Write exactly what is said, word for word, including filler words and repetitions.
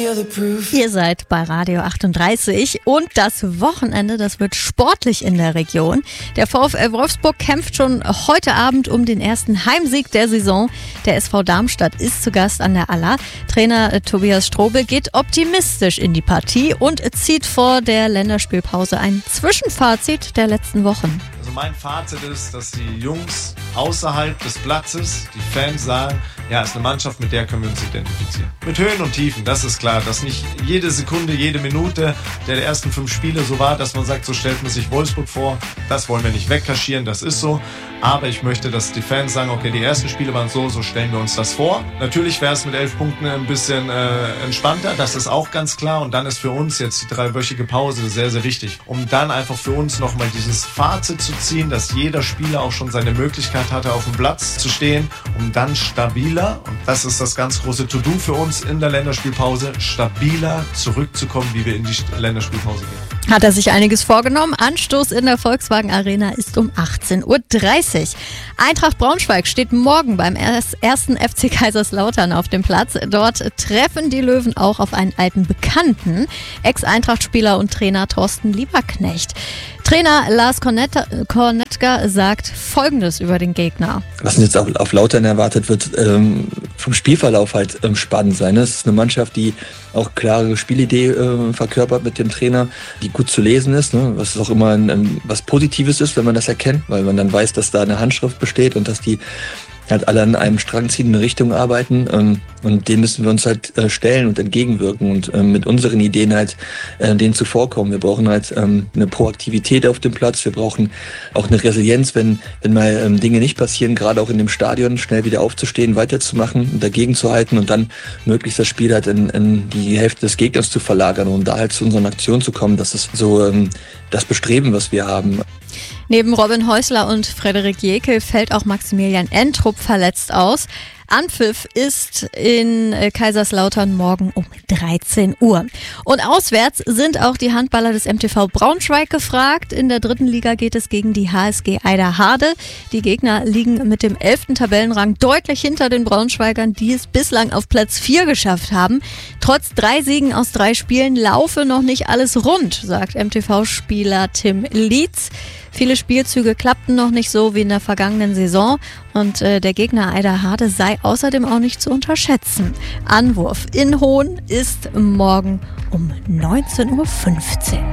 Ihr seid bei Radio achtunddreißig und das Wochenende, das wird sportlich in der Region. Der VfL Wolfsburg kämpft schon heute Abend um den ersten Heimsieg der Saison. Der S V Darmstadt ist zu Gast an der Aller. Trainer äh, Tobias Strobel geht optimistisch in die Partie und zieht vor der Länderspielpause ein Zwischenfazit der letzten Wochen. Also mein Fazit ist, dass die Jungs außerhalb des Platzes, die Fans sagen, ja, ist eine Mannschaft, mit der können wir uns identifizieren. Mit Höhen und Tiefen, das ist klar, dass nicht jede Sekunde, jede Minute der ersten fünf Spiele so war, dass man sagt, so stellt man sich Wolfsburg vor, das wollen wir nicht wegkaschieren, das ist so. Aber ich möchte, dass die Fans sagen, okay, die ersten Spiele waren so, so stellen wir uns das vor. Natürlich wäre es mit elf Punkten ein bisschen äh, entspannter, das ist auch ganz klar. Und dann ist für uns jetzt die dreiwöchige Pause sehr, sehr wichtig, um dann einfach für uns nochmal dieses Fazit zu ziehen, dass jeder Spieler auch schon seine Möglichkeit hatte, auf dem Platz zu stehen, um dann stabiler, und das ist das ganz große To-Do für uns in der Länderspielpause, stabiler zurückzukommen, wie wir in die Länderspielpause gehen. Hat er sich einiges vorgenommen. Anstoß in der Volkswagen Arena ist um achtzehn Uhr dreißig. Eintracht Braunschweig steht morgen beim ersten F C Kaiserslautern auf dem Platz. Dort treffen die Löwen auch auf einen alten Bekannten, Ex-Eintracht-Spieler und Trainer Thorsten Lieberknecht. Trainer Lars Kornetka sagt Folgendes über den Gegner. Was jetzt auf, auf Lautern erwartet wird, ähm, vom Spielverlauf halt ähm, spannend sein. Es ist eine Mannschaft, die auch klare Spielidee äh, verkörpert mit dem Trainer, die gut zu lesen ist, ne? Was auch immer ein, ein, was Positives ist, wenn man das erkennt, weil man dann weiß, dass da eine Handschrift besteht und dass die halt alle an einem Strang ziehen, in eine Richtung arbeiten, ähm, und dem müssen wir uns halt äh, stellen und entgegenwirken und ähm, mit unseren Ideen halt äh, denen zuvorkommen. Wir brauchen halt ähm, eine Proaktivität auf dem Platz, wir brauchen auch eine Resilienz, wenn wenn mal ähm, Dinge nicht passieren, gerade auch in dem Stadion, schnell wieder aufzustehen, weiterzumachen und dagegen zu halten und dann möglichst das Spiel halt in, in die Hälfte des Gegners zu verlagern und da halt zu unseren Aktionen zu kommen. Das ist so ähm, das Bestreben, was wir haben. Neben Robin Häusler und Frederik Jekel fällt auch Maximilian Entrup verletzt aus. Anpfiff ist in Kaiserslautern morgen um dreizehn Uhr. Und auswärts sind auch die Handballer des M T V Braunschweig gefragt. In der dritten Liga geht es gegen die H S G Eiderhade. Die Gegner liegen mit dem elften Tabellenrang deutlich hinter den Braunschweigern, die es bislang auf Platz vier geschafft haben. Trotz drei Siegen aus drei Spielen laufe noch nicht alles rund, sagt M T V-Spieler Tim Lietz. Viele Spielzüge klappten noch nicht so wie in der vergangenen Saison und äh, der Gegner Eiderhade sei außerdem auch nicht zu unterschätzen. Anwurf in Hohn ist morgen um neunzehn Uhr fünfzehn.